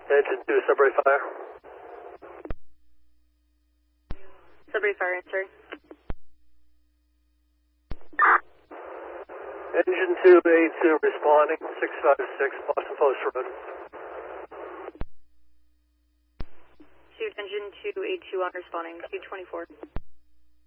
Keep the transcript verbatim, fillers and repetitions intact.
Engine two, Sudbury Fire. Sudbury Fire, answer. Engine two, A two, responding, six five six, Boston Post Road. Two, engine two, A two on responding, two twenty-four.